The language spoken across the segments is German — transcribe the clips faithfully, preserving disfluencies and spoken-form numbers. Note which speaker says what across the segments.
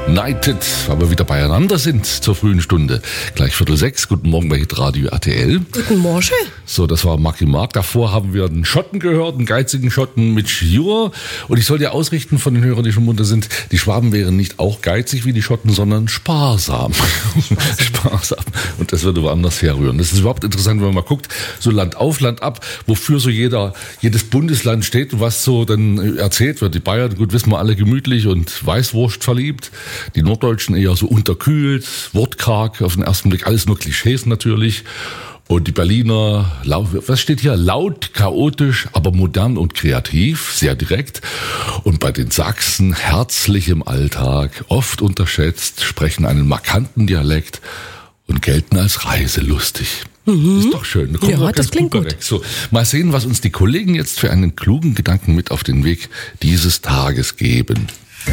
Speaker 1: United, weil wir wieder beieinander sind zur frühen Stunde. Gleich Viertel sechs. Guten Morgen bei Hitradio R T L.
Speaker 2: Guten Morgen.
Speaker 1: So, das war Marky Mark. Davor haben wir einen Schotten gehört, einen geizigen Schotten mit Cure. Und ich soll dir ausrichten von den Hörern, die schon munter sind, die Schwaben wären nicht auch geizig wie die Schotten, sondern sparsam. Sparsam. Sparsam. Und das würde woanders herrühren. Das ist überhaupt interessant, wenn man mal guckt, so Land auf, Land ab, wofür so jeder, jedes Bundesland steht und was so dann erzählt wird. Die Bayern, gut, wissen wir alle, gemütlich und Weißwurst verliebt. Die Norddeutschen eher so unterkühlt, wortkarg, auf den ersten Blick alles nur Klischees natürlich. Und die Berliner, was steht hier? Laut, chaotisch, aber modern und kreativ, sehr direkt. Und bei den Sachsen herzlich im Alltag, oft unterschätzt, sprechen einen markanten Dialekt und gelten als reiselustig. Mhm. Ist doch schön. Da
Speaker 2: ja, das klingt gut. Weg.
Speaker 1: So, mal sehen, was uns die Kollegen jetzt für einen klugen Gedanken mit auf den Weg dieses Tages geben.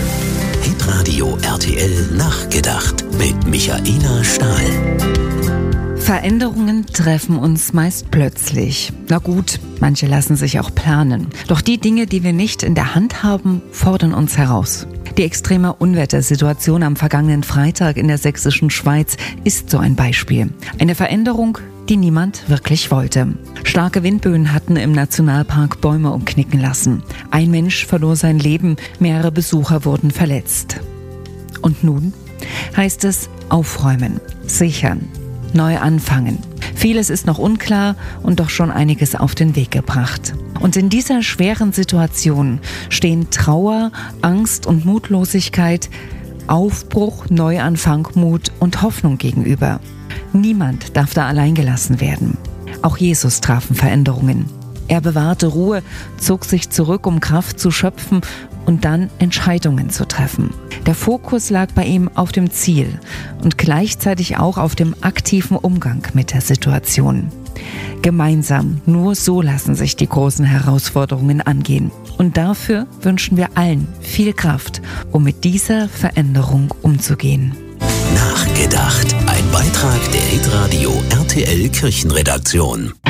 Speaker 3: Hitradio R T L nachgedacht mit Michaela Stahl.
Speaker 4: Veränderungen treffen uns meist plötzlich. Na gut, manche lassen sich auch planen. Doch die Dinge, die wir nicht in der Hand haben, fordern uns heraus. Die extreme Unwettersituation am vergangenen Freitag in der sächsischen Schweiz ist so ein Beispiel. Eine Veränderung, die niemand wirklich wollte. Starke Windböen hatten im Nationalpark Bäume umknicken lassen. Ein Mensch verlor sein Leben, mehrere Besucher wurden verletzt. Und nun heißt es aufräumen, sichern, neu anfangen. Vieles ist noch unklar und doch schon einiges auf den Weg gebracht. Und in dieser schweren Situation stehen Trauer, Angst und Mutlosigkeit, Aufbruch, Neuanfang, Mut und Hoffnung gegenüber. Niemand darf da allein gelassen werden. Auch Jesus trafen Veränderungen. Er bewahrte Ruhe, zog sich zurück, um Kraft zu schöpfen und dann Entscheidungen zu treffen. Der Fokus lag bei ihm auf dem Ziel und gleichzeitig auch auf dem aktiven Umgang mit der Situation. Gemeinsam, nur so lassen sich die großen Herausforderungen angehen. Und dafür wünschen wir allen viel Kraft, um mit dieser Veränderung umzugehen.
Speaker 3: Nachgedacht. Ein Beitrag der Hitradio R T L Kirchenredaktion.